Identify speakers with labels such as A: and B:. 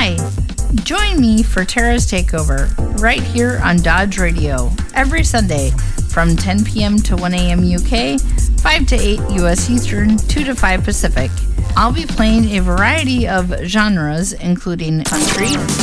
A: Hi! Join me for Tara's Takeover right here on Dodge Radio every Sunday from 10 p.m. to 1 a.m. UK, 5 to 8 US Eastern, 2 to 5 Pacific. I'll be playing a variety of genres including country,